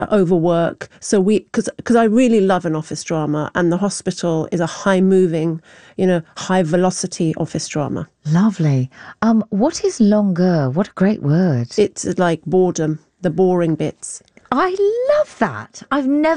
overwork. So because I really love an office drama, and the hospital is a high moving, high velocity office drama. Lovely. What is longueur? What a great word. It's like boredom, the boring bits. I love that. I've never